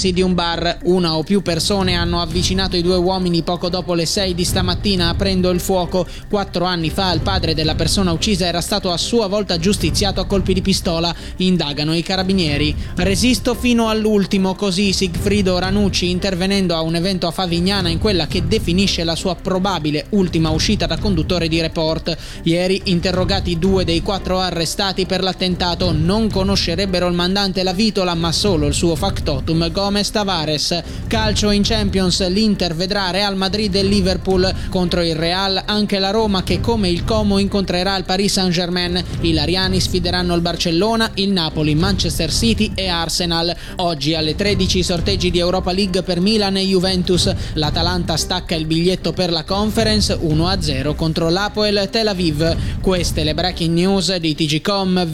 pressi di un bar. Una o più persone hanno avvicinato i due uomini poco dopo le 6 di stamattina aprendo il fuoco. 4 anni fa il padre della persona uccisa era stato a sua volta giustiziato a colpi di pistola. Indagano i carabinieri. Resisto fino all'ultimo, così Sigfrido Ranucci, intervenendo a un evento a Favignana in quella che definisce la sua probabile ultima uscita da conduttore di Report. Ieri interrogati 2 dei 4 arrestati per l'attentato. Non conoscerebbero il mandante La Vitola, ma solo il suo factotum Gomez Tavares. Calcio in Champions, l'Inter vedrà Real Madrid e Liverpool. Contro il Real anche la Roma, che come il Como incontrerà il Paris Saint-Germain. I lariani sfideranno il Barcellona, il Napoli, Manchester City e Arsenal. Oggi alle 13 i sorteggi di Europa League per Milan e Juventus. L'Atalanta stacca il biglietto per la Conference 1-0 contro l'Hapoel Tel Aviv. Queste le breaking news di TGcom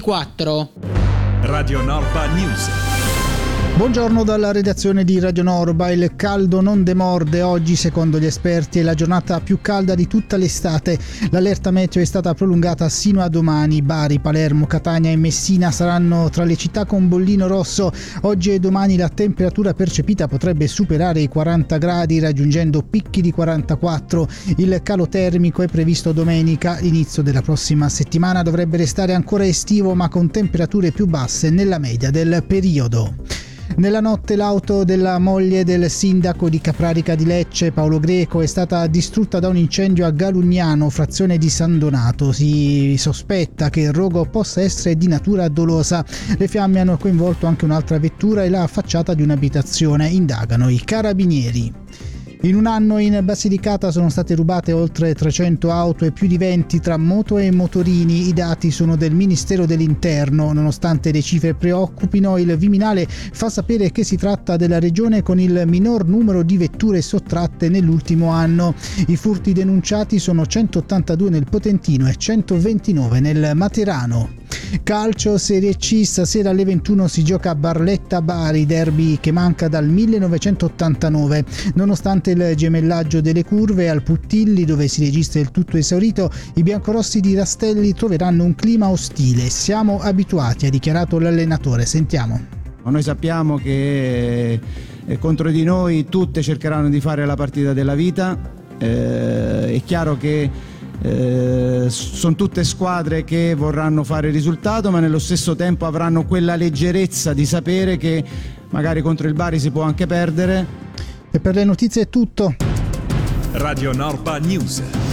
24. Radio Norba News. Buongiorno dalla redazione di Radio Norba. Il caldo non demorde. Oggi, secondo gli esperti, è la giornata più calda di tutta l'estate. L'allerta meteo è stata prolungata sino a domani. Bari, Palermo, Catania e Messina saranno tra le città con bollino rosso. Oggi e domani la temperatura percepita potrebbe superare i 40 gradi, raggiungendo picchi di 44. Il calo termico è previsto domenica. L'inizio della prossima settimana dovrebbe restare ancora estivo, ma con temperature più basse nella media del periodo. Nella notte l'auto della moglie del sindaco di Caprarica di Lecce, Paolo Greco, è stata distrutta da un incendio a Galugnano, frazione di San Donato. Si sospetta che il rogo possa essere di natura dolosa. Le fiamme hanno coinvolto anche un'altra vettura e la facciata di un'abitazione. Indagano i carabinieri. In un anno in Basilicata sono state rubate oltre 300 auto e più di 20 tra moto e motorini. I dati sono del Ministero dell'Interno. Nonostante le cifre preoccupino, il Viminale fa sapere che si tratta della regione con il minor numero di vetture sottratte nell'ultimo anno. I furti denunciati sono 182 nel Potentino e 129 nel Materano. Calcio Serie C, stasera alle 21 si gioca a Barletta-Bari, derby che manca dal 1989. Nonostante il gemellaggio delle curve, al Puttilli, dove si registra il tutto esaurito, i biancorossi di Rastelli troveranno un clima ostile. Siamo abituati, ha dichiarato l'allenatore. Sentiamo. Noi sappiamo che contro di noi tutte cercheranno di fare la partita della vita. È chiaro che sono tutte squadre che vorranno fare il risultato, ma nello stesso tempo avranno quella leggerezza di sapere che magari contro il Bari si può anche perdere. E per le notizie è tutto. Radio Norba News.